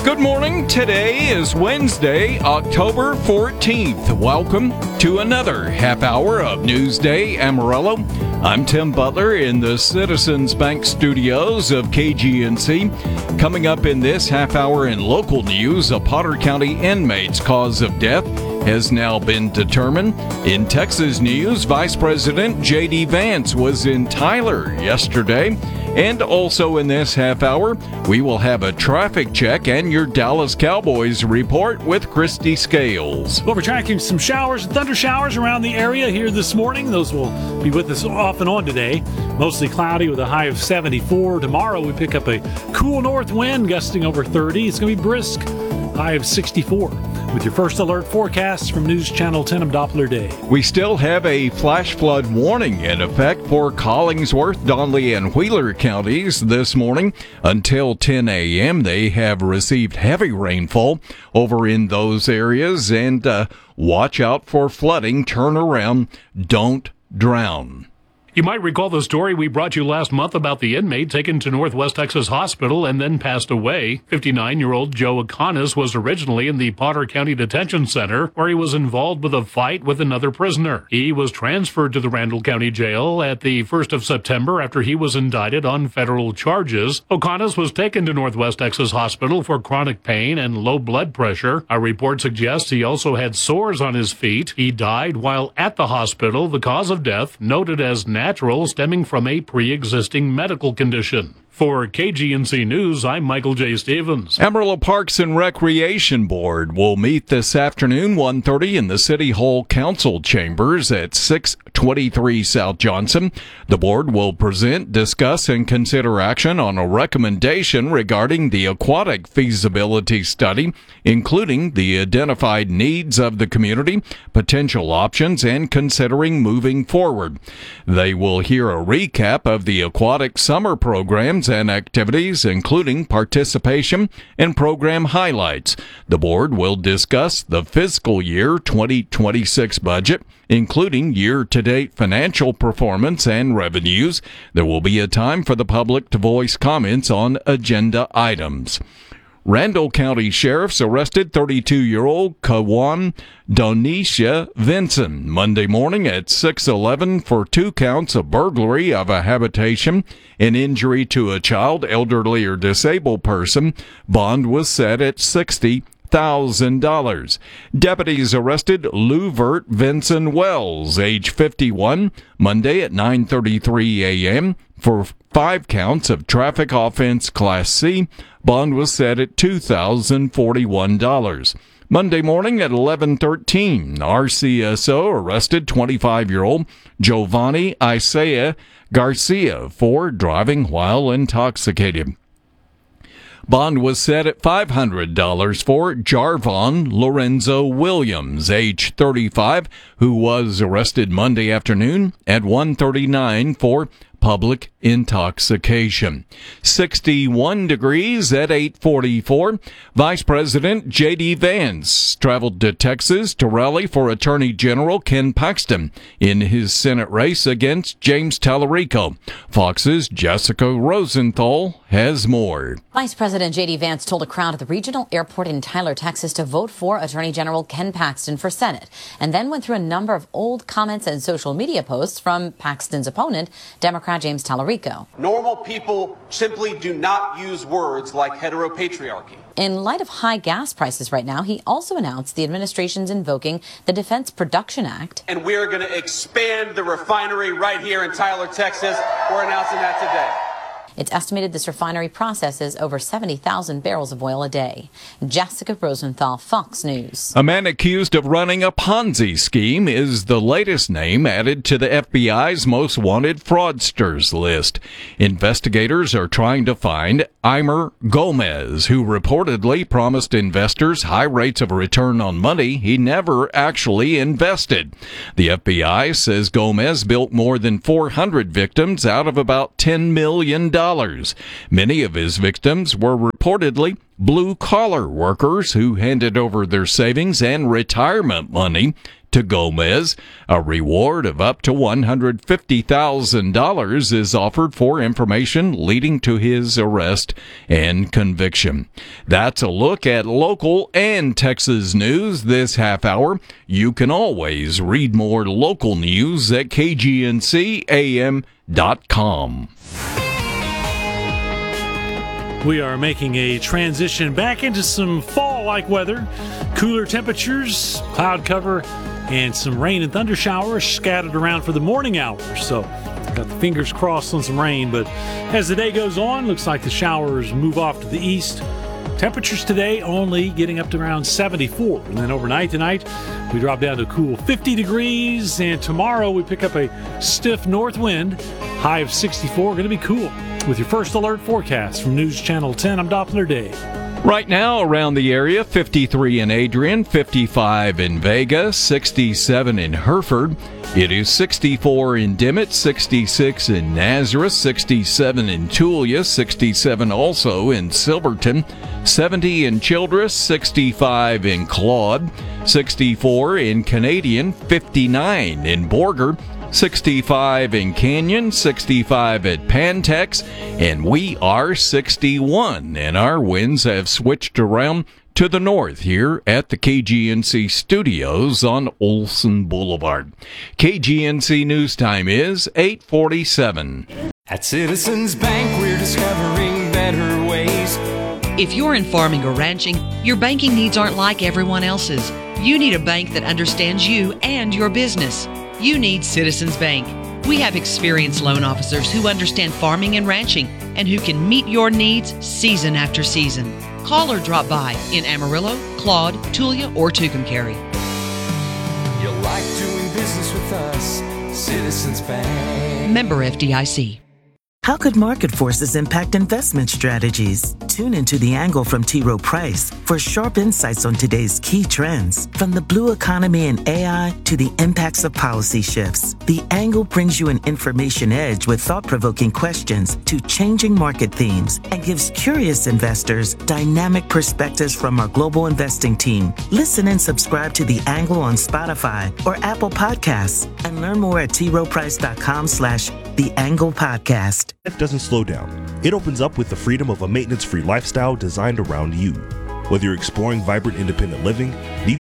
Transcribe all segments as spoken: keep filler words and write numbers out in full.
Good morning. Today is Wednesday, October fourteenth. Welcome to another half hour of Newsday Amarillo. I'm Tim Butler in the Citizens Bank studios of K G N C. Coming up in this half hour in local news, a Potter County inmate's cause of death has now been determined. In Texas news, Vice President J D Vance was in Tyler yesterday. And also in this half hour, we will have a traffic check and your Dallas Cowboys report with Christy Scales. Well, we're tracking some showers and thunder showers around the area here this morning. Those will be with us off and on today. Mostly cloudy with a high of seventy-four. Tomorrow we pick up a cool north wind gusting over thirty. It's going to be brisk, high of sixty-four. With your first alert forecast from News Channel ten, I'm Doppler Day. We still have a flash flood warning in effect for Collingsworth, Donley, and Wheeler counties this morning. Until ten a.m., they have received heavy rainfall over in those areas. And uh, watch out for flooding. Turn around. Don't drown. You might recall the story we brought you last month about the inmate taken to Northwest Texas Hospital and then passed away. fifty-nine-year-old Joe Akonis was originally in the Potter County Detention Center, where he was involved with a fight with another prisoner. He was transferred to the Randall County Jail at the first of September after he was indicted on federal charges. Akonis was taken to Northwest Texas Hospital for chronic pain and low blood pressure. A report suggests he also had sores on his feet. He died while at the hospital. The cause of death noted as natural. Natural, stemming from a pre-existing medical condition. For K G N C News, I'm Michael J. Stevens. Amarillo Parks and Recreation Board will meet this afternoon, one thirty, in the City Hall Council Chambers at six twenty-three South Johnson. The board will present, discuss, and consider action on a recommendation regarding the aquatic feasibility study, including the identified needs of the community, potential options, and considering moving forward. They will hear a recap of the aquatic summer programs and activities, including participation and program highlights. The board will discuss the fiscal year twenty twenty-six budget, including year-to-date financial performance and revenues. There will be a time for the public to voice comments on agenda items. Randall County Sheriff's arrested thirty-two-year-old Kawan Donisha Vinson Monday morning at six eleven for two counts of burglary of a habitation and injury to a child, elderly, or disabled person. Bond was set at sixty thousand dollars. Deputies arrested Luvert Vinson Wells, age fifty-one, Monday at nine thirty-three a.m. for five counts of traffic offense Class C. Bond was set at two thousand forty-one dollars. Monday morning at eleven thirteen, R C S O arrested twenty-five-year-old Giovanni Isaiah Garcia for driving while intoxicated. Bond was set at five hundred dollars for Jarvon Lorenzo Williams, age thirty-five, who was arrested Monday afternoon at one thirty-nine for public intoxication. sixty-one degrees at eight forty-four. Vice President J D Vance traveled to Texas to rally for Attorney General Ken Paxton in his Senate race against James Tallarico. Fox's Jessica Rosenthal has more. Vice President J D Vance told a crowd at the regional airport in Tyler, Texas, to vote for Attorney General Ken Paxton for Senate, and then went through a number of old comments and social media posts from Paxton's opponent, Democrat James Tallarico. Normal people simply do not use words like heteropatriarchy. In light of high gas prices right now, he also announced the administration's invoking the Defense Production Act. And we're going to expand the refinery right here in Tyler, Texas. We're announcing that today. It's estimated this refinery processes over seventy thousand barrels of oil a day. Jessica Rosenthal, Fox News. A man accused of running a Ponzi scheme is the latest name added to the F B I's most wanted fraudsters list. Investigators are trying to find Eimer Gomez, who reportedly promised investors high rates of return on money he never actually invested. The F B I says Gomez built more than four hundred victims out of about ten million dollars. Many of his victims were reportedly blue-collar workers who handed over their savings and retirement money to Gomez. A reward of up to one hundred fifty thousand dollars is offered for information leading to his arrest and conviction. That's a look at local and Texas news this half hour. You can always read more local news at K G N C A M dot com. We are making a transition back into some fall-like weather. Cooler temperatures, cloud cover, and some rain and thunder showers scattered around for the morning hours. So got the fingers crossed on some rain, but as the day goes on, looks like the showers move off to the east. Temperatures today only getting up to around seventy-four. And then overnight tonight, we drop down to a cool fifty degrees. And tomorrow we pick up a stiff north wind, high of sixty-four. Going to be cool. With your first alert forecast from News Channel ten, I'm Doppler Dave. Right now around the area, fifty-three in Adrian, fifty-five in Vega, sixty-seven in Hereford. It is sixty-four in Dimmitt, sixty-six in Nazareth, sixty-seven in Tulia, sixty-seven also in Silverton, seventy in Childress, sixty-five in Claude, sixty-four in Canadian, fifty-nine in Borger, sixty-five in Canyon, sixty-five at Pantex, and we are sixty-one, and our winds have switched around to the north here at the K G N C studios on Olson Boulevard. K G N C News Time is eight forty-seven. At Citizens Bank, we're discovering better ways. If you're in farming or ranching, your banking needs aren't like everyone else's. You need a bank that understands you and your business. You need Citizens Bank. We have experienced loan officers who understand farming and ranching and who can meet your needs season after season. Call or drop by in Amarillo, Claude, Tulia, or Tucumcari. You like doing business with us, Citizens Bank. Member F D I C. How could market forces impact investment strategies? Tune into The Angle from T. Rowe Price for sharp insights on today's key trends, from the blue economy and A I to the impacts of policy shifts. The Angle brings you an information edge with thought-provoking questions to changing market themes and gives curious investors dynamic perspectives from our global investing team. Listen and subscribe to The Angle on Spotify or Apple Podcasts and learn more at t rowe price dot com slash The Angle Podcast. Life doesn't slow down. It opens up with the freedom of a maintenance-free lifestyle designed around you. Whether you're exploring vibrant independent living, need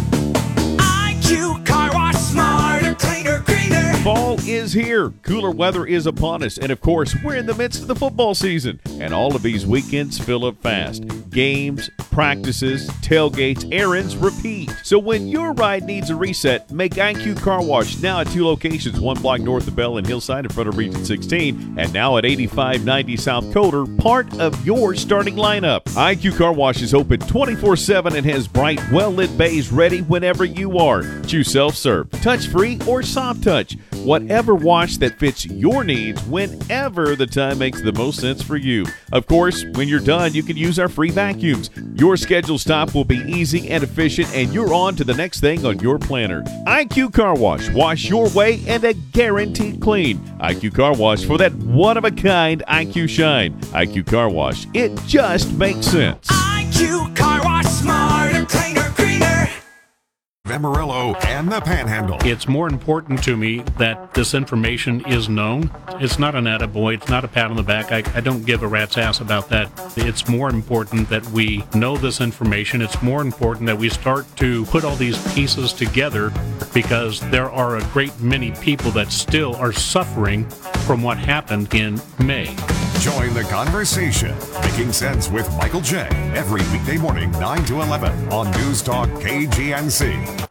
I Q Car Wash, smarter, cleaner, greener. Fall is here. Cooler weather is upon us. And of course, we're in the midst of the football season. And all of these weekends fill up fast. Games, practices, tailgates, errands, repeat. So when your ride needs a reset, make I Q Car Wash now at two locations, one block north of Bell and Hillside in front of Region sixteen, and now at eighty-five ninety South Coder, part of your starting lineup. I Q Car Wash is open twenty-four seven and has bright, well-lit bays ready whenever you are. Choose self-serve, touch-free, or soft touch. Whatever wash that fits your needs whenever the time makes the most sense for you. Of course, when you're done, you can use our free vacuums. Your scheduled stop will be easy and efficient, and you're on to the next thing on your planner. I Q Car Wash. Wash your way and a guaranteed clean. I Q Car Wash for that one-of-a-kind I Q shine. I Q Car Wash. It just makes sense. I Q Car Wash, smarter, cleaner, greener. Amarillo and the Panhandle. It's more important to me that this information is known. It's not an attaboy. It's not a pat on the back. I, I don't give a rat's ass about that. It's more important that we know this information. It's more important that we start to put all these pieces together, because there are a great many people that still are suffering from what happened in May. Join the conversation. Making Sense with Michael J. Every weekday morning, nine to eleven on News Talk K G N C.